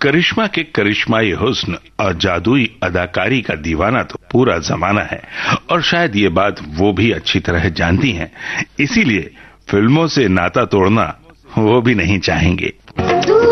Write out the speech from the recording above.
करिश्मा के करिश्माई हुस्न और जादुई अदाकारी का दीवाना तो पूरा जमाना है और शायद ये बात वो भी अच्छी तरह जानती हैं, इसीलिए फिल्मों से नाता तोड़ना वो भी नहीं चाहेंगे।